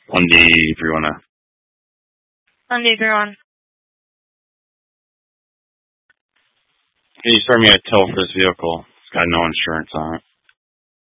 1D 310. 1D 310. Can you start me a tow for this vehicle? It's got no insurance on it.